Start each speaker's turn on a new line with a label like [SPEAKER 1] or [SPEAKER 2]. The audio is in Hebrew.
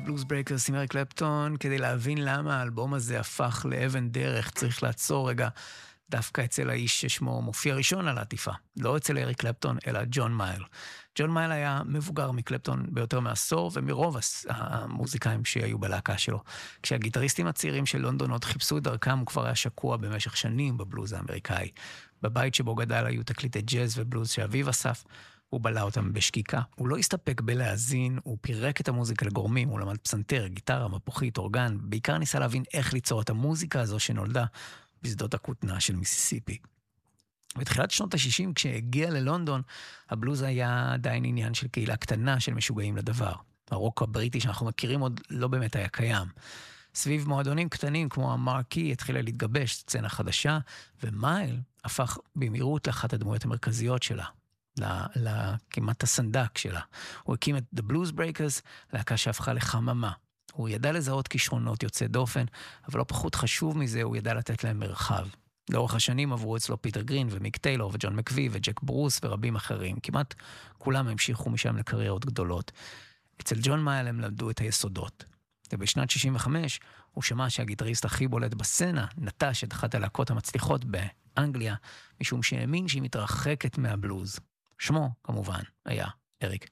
[SPEAKER 1] הבלוז ברייקרס עם אריק קלפטון. כדי להבין למה האלבום הזה הפך לאבן דרך, צריך לעצור רגע דווקא אצל האיש ששמו מופיע ראשון על העטיפה. לא אצל אריק קלפטון, אלא ג'ון מייל. ג'ון מייל היה מבוגר מקלפטון ביותר מעשור, ומרוב המוזיקאים שהיו בלהקה שלו. כשהגיטריסטים הצעירים של לונדון עוד חיפשו את דרכם, הוא כבר היה שקוע במשך שנים בבלוז האמריקאי. בבית שבו גדל היו תקליטי ג'אז ובלוז שאביו אסף, הוא בלע אותם בשקיקה. הוא לא הסתפק בלהזין, הוא פירק את המוזיקה לגורמים, הוא למד פסנתר, גיטרה, מפוחית, אורגן, בעיקר ניסה להבין איך ליצור את המוזיקה הזו שנולדה בשדות הכותנה של מיסיסיפי. בתחילת שנות ה-60, כשהגיע ללונדון, הבלוז היה עדיין עניין של קהילה קטנה של משוגעים לדבר. הרוק הבריטי שאנחנו מכירים עוד לא באמת היה קיים. סביב מועדונים קטנים כמו המרקי התחילה להתגבש סצנה חדשה, ומייל הפך במהירות לאחת הדמויות המרכזיות שלה. כמעט הסנדק שלה. הוא הקים את The Blues Breakers, להקה שהפכה לחממה. הוא ידע לזהות כישרונות יוצא דופן, אבל לא פחות חשוב מזה, הוא ידע לתת להם מרחב. לאורך השנים עברו אצלו פיטר גרין ומיק טיילור וג'ון מקווי וג'ק ברוס ורבים אחרים. כמעט כולם המשיכו משם לקריירות גדולות. אצל ג'ון מייל הם למדו את היסודות. ובשנת 65 הוא שמע שהגיטריסט הכי בולט בסצנה נטש את אחת הלהקות המצליחות באנגליה, משום שהאמין שהיא מתרחקת מהבלוז. שמו, כמובן, היה אריק